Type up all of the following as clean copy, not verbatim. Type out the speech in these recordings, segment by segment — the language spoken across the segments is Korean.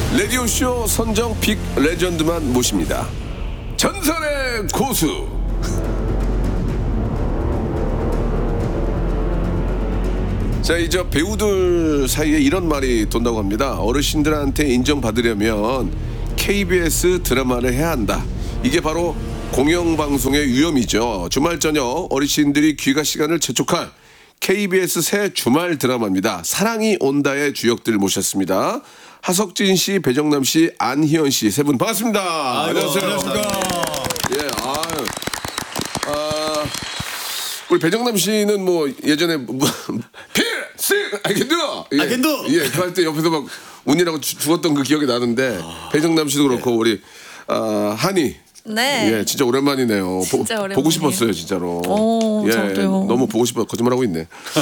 라디오쇼 선정 빅 레전드만 모십니다. 전설의 고수. 자, 이제 배우들 사이에 이런 말이 돈다고 합니다. 어르신들한테 인정받으려면 KBS 드라마를 해야 한다. 이게 바로 공영방송의 위험이죠. 주말 저녁 어르신들이 귀가 시간을 재촉할 KBS 새 주말 드라마입니다. 사랑이 온다의 주역들을 모셨습니다. 하석진 씨, 배정남 씨, 안희연 씨 세 분 반갑습니다. 안녕하세요. 안녕하십니까. 예, 우리 배정남 씨는 뭐 예전에 필승 아이캔도 I 그 할 때 옆에서 막 운이라고 죽었던 그 기억이 나는데 배정남 씨도 그렇고 우리 한이 네. 예, 진짜 오랜만이네요. 진짜 오랜만이에요. 보고 싶었어요, 진짜로. 오, 저도요. 너무 보고 싶어. 거짓말하고 있네.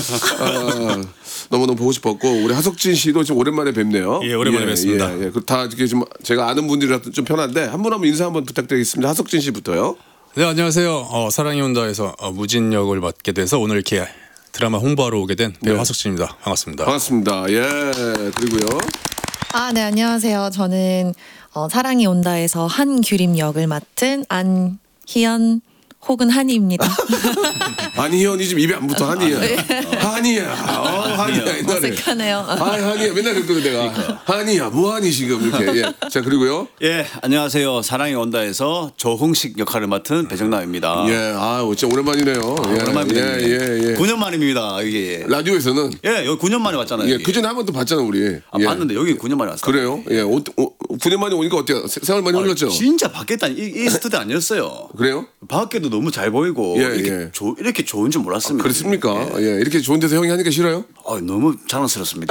너무너무 보고 싶었고 우리 하석진 씨도 좀 오랜만에 뵙네요. 예, 오랜만에 뵙습니다. 예. 다 이렇게 좀 제가 아는 분들이라서 좀 편한데 한 분 인사 한번 부탁드리겠습니다. 하석진 씨부터요. 네, 안녕하세요. 사랑이 온다에서 무진 역을 맡게 돼서 오늘 이렇게 드라마 홍보하러 오게 된 배우 네. 하석진입니다. 반갑습니다. 반갑습니다. 예, 그리고요. 네, 안녕하세요. 저는 사랑이 온다에서 한규림 역을 맡은 안희연 혹은 한이입니다. 한이현이 지금 입에 안 붙어. 한이야. 한이야. 한이야. 옛날에. 어색하네요. 한이야. 맨날 그랬거든 내가. 한이야. 뭐하니 지금 이렇게. 예. 자, 그리고요. 예, 안녕하세요. 사랑이 온다에서 조흥식 역할을 맡은 배정남입니다. 예, 진짜 오랜만이네요. 오랜만입니다. 예. 9년 만입니다. 이게. 라디오에서는 예, 여기 9년 만에 왔잖아요. 예, 여기. 그 전에 한 번 더 봤잖아 우리. 예. 봤는데 여기 9년 만에 왔어요. 그래요? 예, 9년 만에 오니까 어때요? 세월 많이 흘렀죠? 진짜 바뀌었다. 이 스튜디오 아니었어요. 그래요? 밖에도 너무 잘 보이고 예, 이렇게, 예. 이렇게 좋은 줄 몰랐습니다. 그렇습니까? 예, 이렇게 좋은 데서 형이 하니까 싫어요? 너무 자랑스럽습니다.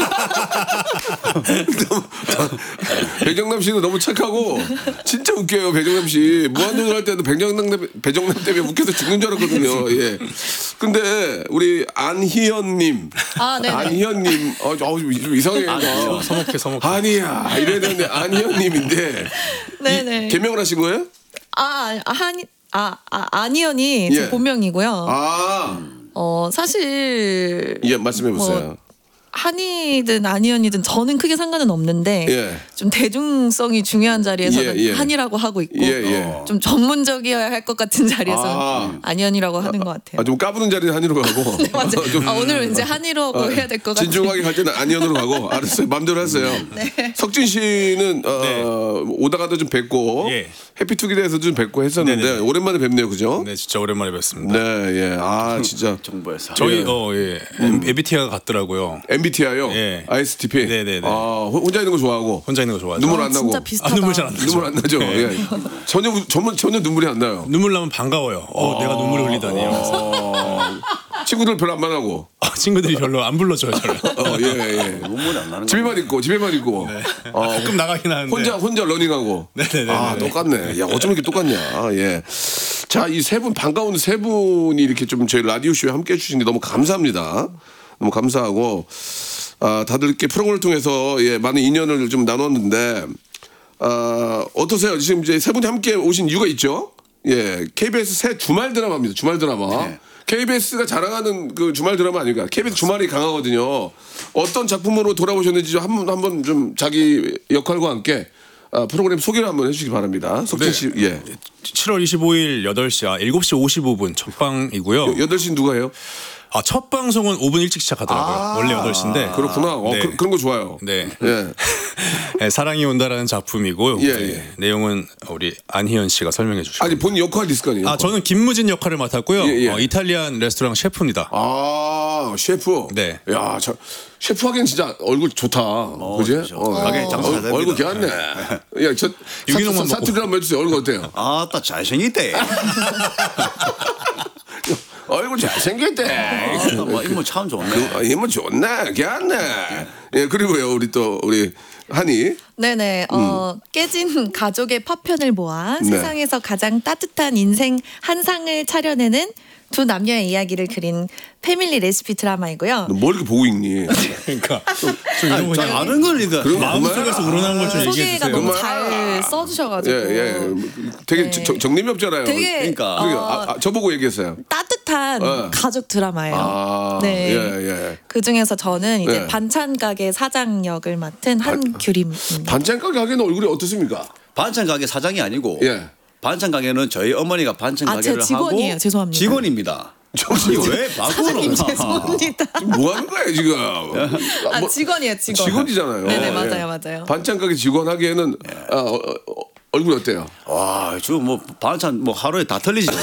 배정남 씨는 너무 착하고 진짜 웃겨요. 배정남 씨 무한도전 할 때도 배정남 때문에 웃겨서 죽는 줄 알았거든요. 예. 근데 우리 안희연님, 네네. 안희연님, 좀 이상해요. 서먹해. 아니야 이래야 되는데 안희연님인데 네네. 개명을 하신 거예요? 안희연이 예. 제 본명이고요. 사실 예, 말씀해 보세요. 한이든 안희연이든 저는 크게 상관은 없는데 예. 좀 대중성이 중요한 자리에서는 예. 한이라고 하고 있고 예. 좀 전문적이어야 할 것 같은 자리에서는 안희연이라고 하는 것 같아요. 좀 까부는 자리는 한이로 가고. 네, 맞아요. 오늘 왠지 한이라고 해야 될 것 같아요. 진중하게 갈 때는 안희연으로 가고. 알았어요. 마음대로 하세요. 네. 석진 씨는 오다가도 좀 뵙고 예. 해피투게더에서 좀 뵙고 했었는데 네네. 오랜만에 뵙네요, 그죠? 네, 진짜 오랜만에 뵙습니다. 네, 예. 진짜. 정보에서. 저희 MBTI가 같더라고요. MBTI요? 예. ISTP? 네네네. 혼자 있는 거 좋아하고. 혼자 있는 거 좋아하죠. 눈물 안 나고. 진짜 비슷하다. 눈물 잘 안 나죠. 눈물 안 나죠? 네. 예. 전혀 눈물이 안 나요. 눈물 나면 반가워요. 내가 눈물을 흘리다니. 친구들 별로 안 만나고. 친구들이 별로 안 불러줘요, 저를. 예. 눈물이 안 나는 집에만 있고. 가끔 나가긴 하는데. 혼자 러닝하고. 네네네. 똑같네. 야, 어쩜 이렇게 똑같냐. 예. 자, 이 세 분, 반가운 세 분이 이렇게 좀 저희 라디오쇼에 함께 해주신 게 너무 감사합니다. 너무 감사하고, 다들 이렇게 프로그램을 통해서 많은 인연을 좀 나눴는데, 어떠세요? 지금 이제 세 분이 함께 오신 이유가 있죠? 예. KBS 새 주말 드라마입니다. 주말 드라마. 네. KBS가 자랑하는 그 주말 드라마 아닙니까? KBS 주말이 강하거든요. 어떤 작품으로 돌아오셨는지 한번 좀 자기 역할과 함께 프로그램 소개를 한번 해주시기 바랍니다. 석진 씨, 예. 7월 25일 8시, 7시 55분 첫 방이고요. 8시 누가 해요? 첫 방송은 5분 일찍 시작하더라고요. 원래 8시인데. 그렇구나. 네. 그런 거 좋아요. 네. 예. 네, 사랑이 온다라는 작품이고 예. 내용은 우리 안희연 씨가 설명해 주시고. 아니, 본인 역할이 있을 거 아니에요? 저는 김무진 역할을 맡았고요. 예. 이탈리안 레스토랑 셰프입니다. 셰프. 네. 야, 셰프 하기엔 진짜 얼굴 좋다. 그지? 그렇죠. 가게 장사 잘 됩니다. 얼굴 개왔네. 야, 유기농만 먹고. 사투리 한번 해주세요. 얼굴 어때요? 딱 잘생겼대. 얼굴 잘생겼대. 인물 참 좋네. 힘은 좋네. 개왔네. 예, 그리고요, 우리 한이. 네네. 깨진 가족의 파편을 모아 네. 세상에서 가장 따뜻한 인생 한 상을 차려내는 두 남녀의 이야기를 그린 패밀리 레시피 드라마이고요. 너 뭘 이렇게 보고 있니? 그러니까 좀 이런 거 그냥 아는 거니까. 마음속에서 우러나는 걸 좀 얘기해 소개가 주세요. 너무 그만. 잘 써주셔가지고 예. 되게 네. 정림이 없잖아요. 되게 그러니까. 저보고 얘기했어요. 따뜻한 따뜻한 가족 드라마예요. 네. 예. 그 중에서 저는 이제 예. 반찬 가게 사장 역을 맡은 한규림입니다. 반찬 가게 하기에는 얼굴이 어떻습니까? 반찬 가게 사장이 아니고 예. 반찬 가게는 저희 어머니가 반찬 아, 가게를 제 직원이에요. 하고 죄송합니다. 직원입니다. 아니, 왜 사장님 바꾸는 죄송합니다. 뭐 하는 거예요 지금? 아, 직원이에요, 직원. 직원이잖아요. 네네, 예. 맞아요. 반찬 가게 직원 하기에는 얼굴 어때요? 와, 뭐 반찬 뭐 하루에 다 털리죠.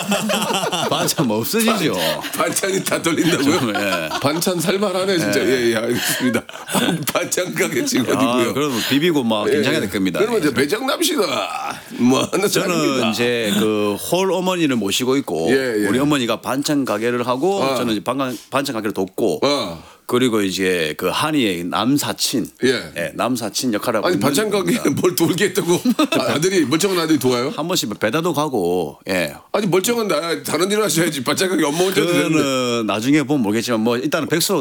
반찬 뭐 없어지죠. 반찬이 다 돌린다고요? 예. 반찬 살만하네 진짜. 예, 알겠습니다. 반찬 가게 직원이고요. 그러면 비비고 막 긴장해야 될 겁니다. 그러면 이제 배정남 씨가 뭐 하는 저는 사람입니다. 이제 그 홀 어머니를 모시고 있고 예. 우리 어머니가 반찬 가게를 하고 어. 저는 이제 반찬 가게를 돕고 어. 그리고 이제 그 한이의 남사친, 예. 남사친 역할을 하고 아니 있는 반찬 가게에 겁니다. 뭘 돌게 했다고 아들이 멀쩡한 아들이 도와요? 한 번씩 배달도 가고, 예. 아니 멀쩡한 나 다른 일을 하셔야지 반찬 가게 엄마 혼자 되는데. 그거는 나중에 보면 모르겠지만 뭐 일단은 백수고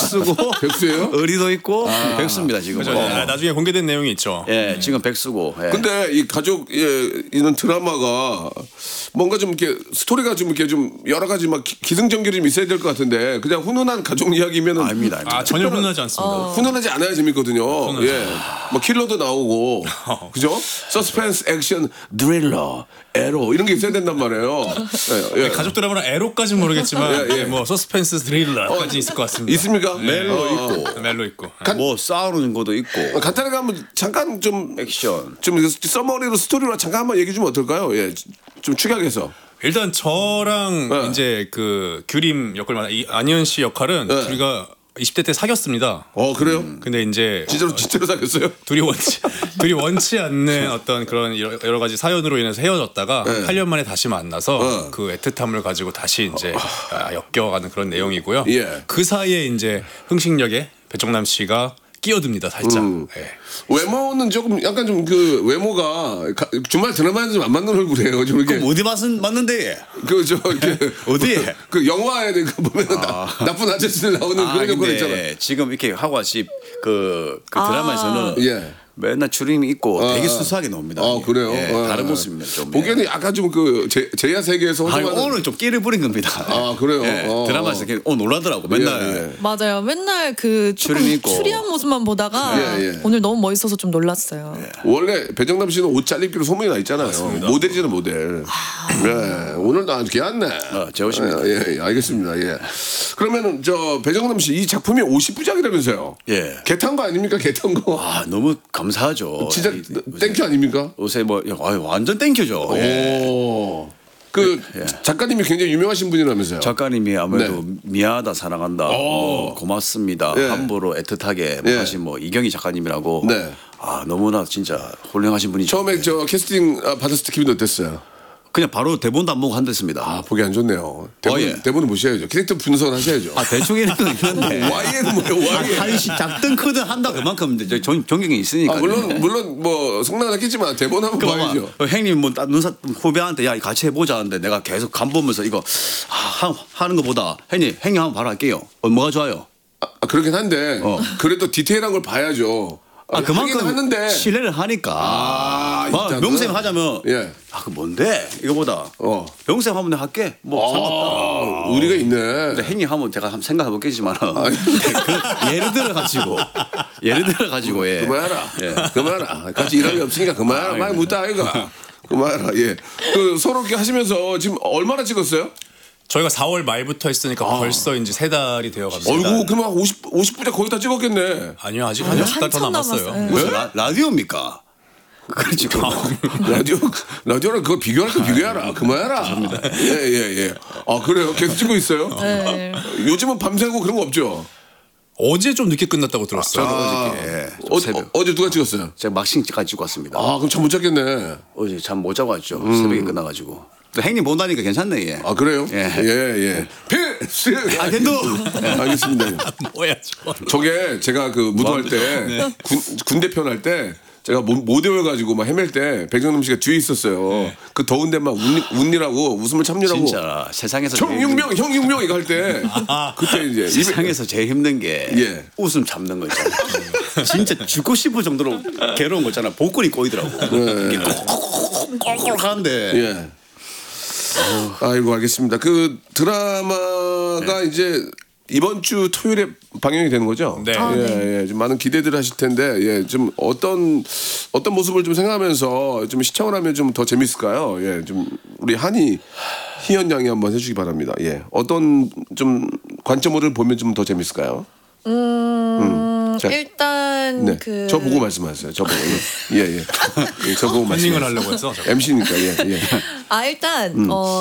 백수예요? 의리도 있고 백수입니다 지금. 그죠? 나중에 공개된 내용이 있죠. 예, 지금 백수고. 예. 근데 이 가족에 있는 드라마가 뭔가 좀 이렇게 스토리가 좀 이렇게 좀 여러 가지 막 기승전결이 좀 있어야 될 것 같은데 그냥 훈훈한 가족 이야기면은 아닙니다. 아, 전혀 훈훈하지 않습니다. 훈훈하지 않아야 재밌거든요. 예, 뭐 킬러도 나오고, 그죠? 서스펜스, 액션, 드릴러, 에로 이런 게 있어야 된단 말이에요. 예, 예. 가족 드라마는 에로까지는 모르겠지만 예. 뭐 서스펜스 드릴러까지 있을 것 같습니다. 있습니까? 멜로 있고. 멜로 있고. 뭐 싸우는 것도 있고 간단하게 한번 잠깐 좀 액션. 써머리로 스토리로 잠깐 한번 얘기 좀 어떨까요? 예, 좀 축약해서. 일단 저랑 네. 이제 그 규림 역을 맡은 이 안희연 씨 역할은 네. 우리가 20대 때 사귀었습니다. 그래요? 근데 이제 진짜로 사귀었어요? 둘이 원치 않는 어떤 그런 여러 가지 사연으로 인해서 헤어졌다가 네. 8년 만에 다시 만나서 그 애틋함을 가지고 다시 이제 엮여가는 그런 내용이고요. 예. 그 사이에 이제 흥식역에 배정남 씨가 끼어듭니다, 살짝. 예. 외모는 조금 약간 좀 그 외모가 주말 드라마에는 좀 안 맞는 얼굴이에요. 좀 이렇게 어디 맞는데? 그저 이렇게 어디에? 그 영화에 보면 나쁜 아저씨들 나오는 그런 역할 근데 있잖아요. 지금 이렇게 하고 같이 그 드라마에서는 예. 맨날 추림이 있고 되게 수수하게 나옵니다. 그래요? 예, 다른 모습입니다. 좀. 보기에는 약간 좀 그 제야 세계에서 아니, 호소하는 오늘 좀 끼를 부린 겁니다. 그래요? 예, 드라마에서 이렇게 놀라더라고 맨날. 맞아요. 맨날 그 조금 추림이 있고. 추리한 모습만 보다가 예. 오늘 너무 멋있어서 좀 놀랐어요. 원래 배정남 씨는 옷 잘입기로 소문이 나 있잖아요. 모델이잖아 모델. 네, 오늘도 아주 귀한네. 제 옷입니다. 예, 알겠습니다. 예. 그러면은 저 배정남 씨 이 작품이 50부작이라면서요? 예. 개탄 거 아닙니까? 개탄 거. 너무 감사하죠. 진짜 땡큐 아닙니까? 요새 뭐 완전 땡큐죠. 예. 오. 그 작가님이 굉장히 유명하신 분이라면서요? 작가님이 아무래도 미안하다 사랑한다 고맙습니다 예. 함부로 애틋하게 예. 하신 뭐 이경희 작가님이라고 네. 너무나 진짜 훌륭하신 분이죠. 처음에 저 캐스팅 받았을 때 기분이 어땠어요? 그냥 바로 대본도 안 보고 한댔습니다. 보기 안 좋네요. 예. 대본은 보셔야죠. 캐릭터 분석하셔야죠. 대충 이렇게 있는데 Y에는 뭐예요? Y. 한시 작든 크든 한다 그만큼 이제 존경이 있으니까. 물론 뭐 성능은 했겠지만 대본 한번 봐야죠. 형님 뭐 눈사 후배한테 야 같이 해보자 하는데 내가 계속 간 보면서 이거 하는 것보다 형님 한번 바로 할게요. 뭐가 좋아요? 그렇긴 한데 그래도 디테일한 걸 봐야죠. 그만큼 하긴 하는데 신뢰를 하니까. 일단은. 명생 하자면 예. 그 뭔데 이거보다 명생 하면 내가 할게 뭐 상관없다. 의리가 있네. 근데 행위 하면 제가 한번 생각해 보겠지만 예를 들어 가지고 예. 그만해라. 예. 그만해라. 같이 일할 게 없으니까 그만해라. 많이 묻다 아이가. 그만해라. 예. 그 서로 이렇게 하시면서 지금 얼마나 찍었어요? 저희가 4월 말부터 했으니까 벌써 이제 3달이 되어갑니다. 얼굴 그러면 50부작 거의 다 찍었겠네. 아니요, 아직 한 6달 더 한참 남았어요. 남았어요. 무슨 라디오입니까? 그렇지. 라디오랑 그거 비교할 거 비교해라. 그만해라. 예. 그래요? 계속 찍고 있어요? 네. 요즘은 밤새고 그런 거 없죠? 어제 좀 늦게 끝났다고 들었어요. 어제 누가 찍었어요? 제가 막싱까지 찍고 왔습니다. 그럼 잠 못 잤겠네. 어제 잠 못 자고 왔죠. 새벽에 끝나가지고. 또 행님 본다니까 괜찮네. 예. 그래요? 예. 필수. 겐도. 알겠습니다. 뭐야, 저게 제가 그 무도할 때 군대 편할 때 제가 못 외워가지고 막 헤맬 때 백정남 씨가 뒤에 있었어요. 그 더운데 막 웃니라고 웃음을 참느라고. 진짜 세상에서 형육명 이거 할 때 그때 이제 세상에서 제일 힘든 게 예. 웃음 참는 거 있잖아. 진짜 죽고 싶을 정도로 괴로운 거 있잖아. 복근이 꼬이더라고. 이게 꼴꼴 하는데. 예. 아이고 알겠습니다. 그 드라마가 이제 이번 주 토요일에 방영이 되는 거죠? 네. 아, 예, 예. 좀 많은 기대들을 하실 텐데, 예, 좀 어떤 모습을 좀 생각하면서 좀 시청을 하면 좀 더 재밌을까요? 예, 좀 우리 희연 양이 한번 해주기 바랍니다. 예, 어떤 좀 관점을 보면 좀 더 재밌을까요? 자, 일단 네, 그 저 보고 말씀하세요. 저 보고 예, 예, 예. 저 보고 힐링을 말씀하세요. 하려고 했어. MC니까 예, 예. 일단